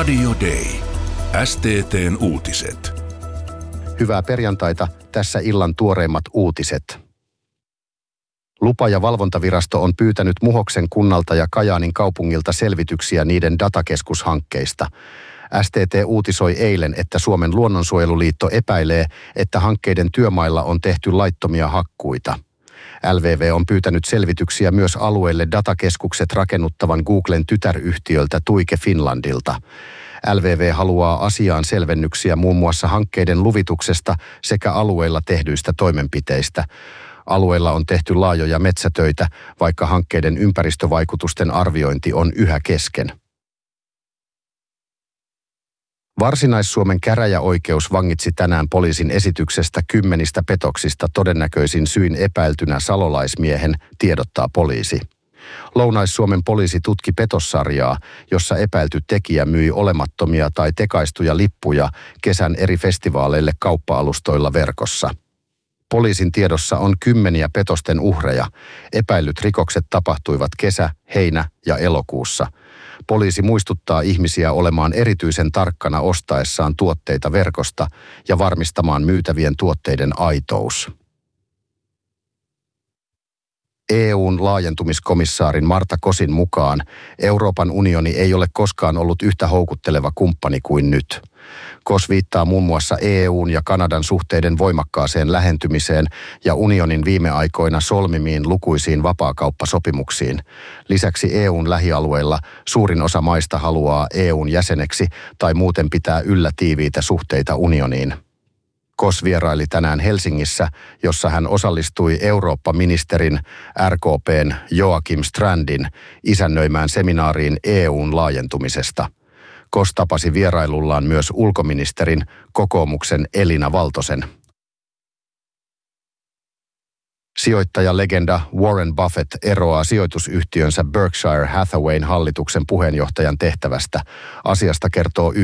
Radio Day. STT:n uutiset. Hyvää perjantaita, tässä illan tuoreimmat uutiset. Lupa- ja valvontavirasto on pyytänyt Muhoksen kunnalta ja Kajaanin kaupungilta selvityksiä niiden datakeskushankkeista. STT uutisoi eilen, että Suomen luonnonsuojeluliitto epäilee, että hankkeiden työmailla on tehty laittomia hakkuita. LVV on pyytänyt selvityksiä myös alueelle datakeskukset rakennuttavan Googlen tytäryhtiöltä Tuike Finlandilta. LVV haluaa asiaan selvennyksiä muun muassa hankkeiden luvituksesta sekä alueilla tehdyistä toimenpiteistä. Alueilla on tehty laajoja metsätöitä, vaikka hankkeiden ympäristövaikutusten arviointi on yhä kesken. Varsinais-Suomen käräjäoikeus vangitsi tänään poliisin esityksestä 10 petoksista todennäköisin syin epäiltynä salolaismiehen, tiedottaa poliisi. Lounais-Suomen poliisi tutki petossarjaa, jossa epäilty tekijä myi olemattomia tai tekaistuja lippuja kesän eri festivaaleille kauppa-alustoilla verkossa. Poliisin tiedossa on 10 petosten uhreja. Epäillyt rikokset tapahtuivat kesä-, heinä- ja elokuussa. Poliisi muistuttaa ihmisiä olemaan erityisen tarkkana ostaessaan tuotteita verkosta ja varmistamaan myytävien tuotteiden aitous. EU:n laajentumiskomissaarin Marta Kosin mukaan Euroopan unioni ei ole koskaan ollut yhtä houkutteleva kumppani kuin nyt. Kos viittaa muun muassa EU:n ja Kanadan suhteiden voimakkaaseen lähentymiseen ja unionin viime aikoina solmimiin lukuisiin vapaakauppasopimuksiin. Lisäksi EU:n lähialueilla suurin osa maista haluaa EU:n jäseneksi tai muuten pitää yllä tiiviitä suhteita unioniin. Kos vieraili tänään Helsingissä, jossa hän osallistui Eurooppa-ministerin RKP:n Joakim Strandin isännöimään seminaariin EU:n laajentumisesta. Kos tapasi vierailullaan myös ulkoministerin, kokoomuksen Elina Valtosen. Sijoittajalegenda Warren Buffett eroaa sijoitusyhtiönsä Berkshire Hathawayn hallituksen puheenjohtajan tehtävästä. Asiasta kertoo